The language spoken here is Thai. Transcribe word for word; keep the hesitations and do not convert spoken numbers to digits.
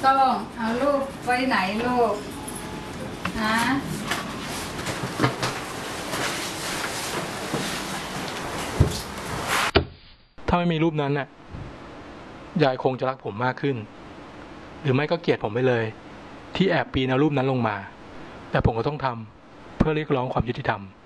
ต้องเอาลูกไว้ไหนลูกฮะถ้าไม่มีรูปนั้นน่ะยายคงจะรักผมมากขึ้นหรือไม่ก็เกลียดผมไปเลยที่แอบปีนเอารูปนั้นลงมาแต่ผมก็ต้องทำเพื่อเรียกร้องความยุติธรรม